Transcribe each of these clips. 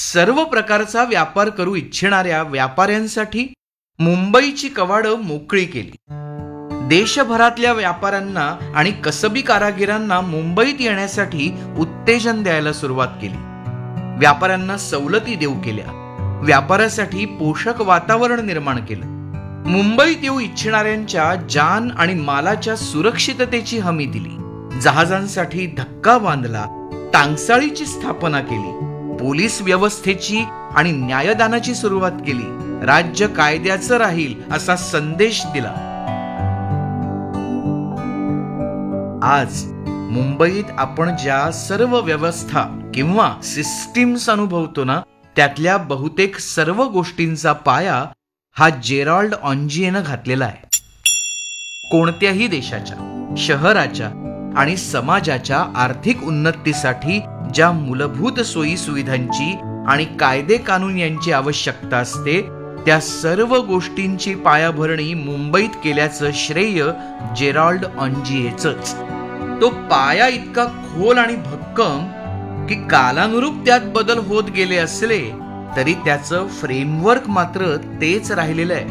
सर्व प्रकारचा व्यापार करू इच्छिणाऱ्या व्यापाऱ्यांसाठी मुंबईची कवाडं मोकळी केली. देशभरातल्या व्यापाऱ्यांना आणि कसबी कारागिरांना मुंबईत येण्यासाठी उत्तेजन द्यायला सुरुवात केली. व्यापाऱ्यांना सवलती देऊ केल्या. व्यापारासाठी पोषक वातावरण निर्माण केलं. मुंबईत येऊ इच्छिणाऱ्यांच्या जान आणि मालाच्या सुरक्षिततेची हमी दिली. जहाजांसाठी धक्का बांधला. टांगसाळीची स्थापना केली. पोलीस व्यवस्थेची आणि न्यायदानाची सुरुवात केली. राज्य कायद्याचं राहील असा संदेश दिला. आज मुंबईत आपण ज्या सर्व व्यवस्था किंवा सिस्टीम्स अनुभवतो ना, त्यातल्या बहुतेक सर्व गोष्टींचा पाया हा जेराल्ड ऑन्जिएनं घातलेला आहे. कोणत्याही देशाच्या, शहराच्या आणि समाजाच्या आर्थिक उन्नतीसाठी ज्या मूलभूत सोयी सुविधांची आणि कायदे कानून यांची आवश्यकता असते, त्या सर्व गोष्टींची पायाभरणी मुंबईत केल्याचं श्रेय जेराल्ड ऑन्जिएचंच. तो पाया इतका खोल आणि भक्कम की कालानुरूप त्यात बदल होत गेले असले तरी त्याचं फ्रेमवर्क मात्र तेच राहिलेलं आहे.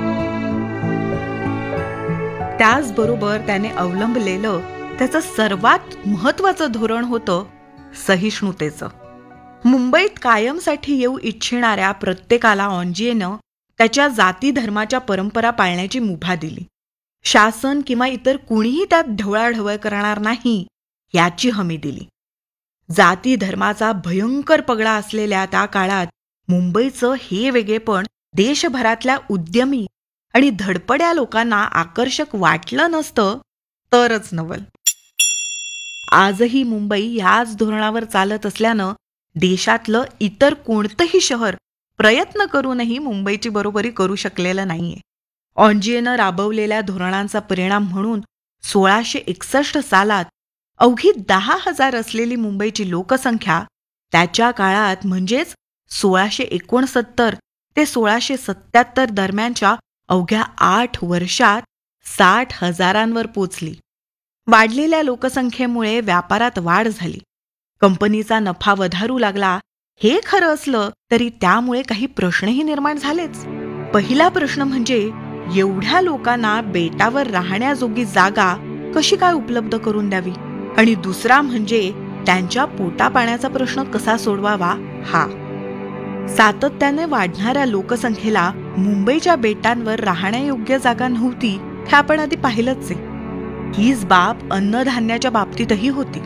त्याचबरोबर त्याने अवलंबलेलं त्याचं सर्वात महत्वाचं धोरण होतं सहिष्णुतेचं. मुंबईत कायमसाठी येऊ इच्छिणाऱ्या प्रत्येकाला ऑन्जिएनं त्याच्या जाती धर्माच्या परंपरा पाळण्याची मुभा दिली. शासन किंवा इतर कुणीही त्यात ढवळाढवळ करणार नाही याची हमी दिली. जाती धर्माचा भयंकर पगडा असलेल्या त्या काळात मुंबईचं हे वेगळेपण देशभरातल्या उद्यमी आणि धडपड्या लोकांना आकर्षक वाटलं नसतं तरच नवल. आजही मुंबई याच धोरणावर चालत असल्यानं देशातलं इतर कोणतंही शहर प्रयत्न करूनही मुंबईची बरोबरी करू शकलेलं नाहीये. ऑन्जिएनं राबवलेल्या धोरणांचा परिणाम म्हणून 1661 सालात अवघी 10,000 असलेली मुंबईची लोकसंख्या त्याच्या काळात म्हणजेच 1669 ते 1677 दरम्यानच्या अवघ्या 8 वर्षात 60,000 पोचली. वाढलेल्या लोकसंख्येमुळे व्यापारात वाढ झाली. कंपनीचा नफा वधारू लागला. हे खरं असलं तरी त्यामुळे काही प्रश्नही निर्माण झालेच. पहिला प्रश्न म्हणजे एवढ्या लोकांना बेटावर राहण्याजोगी जागा कशी काय उपलब्ध करून द्यावी, आणि दुसरा म्हणजे त्यांच्या पोटापाण्याचा प्रश्न कसा सोडवावा हा. सातत्याने वाढणाऱ्या लोकसंख्येला मुंबईच्या बेटांवर राहण्यायोग्य जागा नव्हती हे आपण आधी पाहिलंच आहे. हीच बाब अन्नधान्याच्या बाबतीतही होती.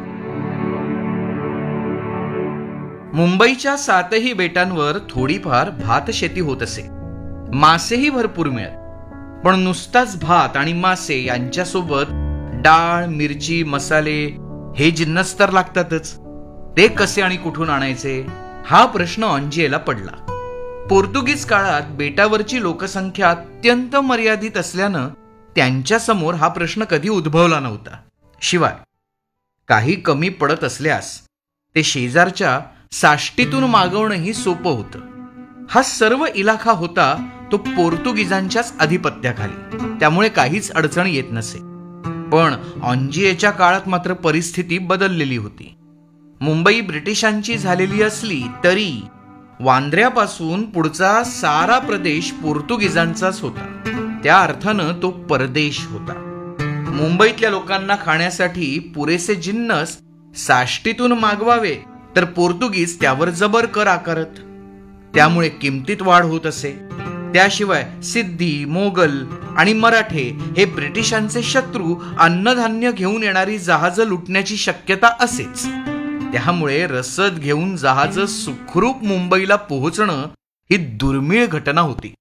मुंबईच्या 7ही बेटांवर थोडीफार भात शेती होत असे. मासेही भरपूर मिळत. पण नुसताच भात आणि मासे यांच्यासोबत डाळ, मिरची, मसाले हे जिन्नस तर लागतातच. ते कसे आणि कुठून आणायचे हा प्रश्न ऑन्जिएला पडला. पोर्तुगीज काळात बेटावरची लोकसंख्या अत्यंत मर्यादित असल्यानं त्यांच्यासमोर हा प्रश्न कधी उद्भवला नव्हता. शिवाय काही कमी पडत असल्यास ते शेजारच्या साष्टीतून मागवणंही सोपं होतं. हा सर्व इलाका होता तो पोर्तुगीजांच्याच अधिपत्याखाली, त्यामुळे काहीच अडचण येत नसे. पण ऑन्जिएच्या काळात मात्र परिस्थिती बदललेली होती. मुंबई ब्रिटिशांची झालेली असली तरी वांद्र्यापासून पुढचा सारा प्रदेश पोर्तुगीजांचाच होता. त्या अर्थानं तो परदेश होता. मुंबईतल्या लोकांना खाण्यासाठी पुरेसे जिन्नस साष्टीतून मागवावे तर पोर्तुगीज त्यावर जबर कर आकारत. त्यामुळे किमतीत वाढ होत असे. त्याशिवाय सिद्धी, मोगल आणि मराठे हे ब्रिटिशांचे शत्रू अन्नधान्य घेऊन येणारी जहाजं लुटण्याची शक्यता असेच. त्यामुळे रसद घेऊन जहाजं सुखरूप मुंबईला पोहोचणं ही दुर्मिळ घटना होती.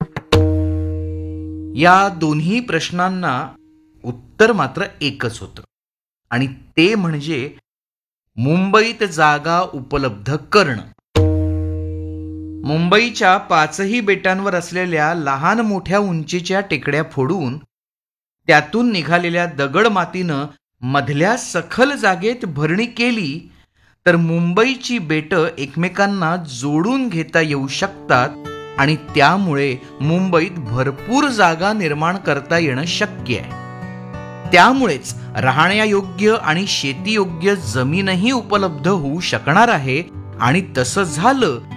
या दोन्ही प्रश्नांना उत्तर मात्र एकच होतं, आणि ते म्हणजे मुंबईत जागा उपलब्ध करणं. मुंबईच्या 5ही बेटांवर असलेल्या लहान मोठ्या उंचीच्या टेकड्या फोडून त्यातून निघालेल्या दगड मातीनं मधल्या सखल जागेत भरणी केली तर मुंबईची बेटं एकमेकांना जोडून घेता येऊ शकतात, आणि त्यामुळे मुंबईत भरपूर जागा निर्माण करता येणं शक्य आहे. त्यामुळेच राहण्यायोग्य आणि शेतीयोग्य जमीनही उपलब्ध होऊ शकणार आहे. आणि तसं झालं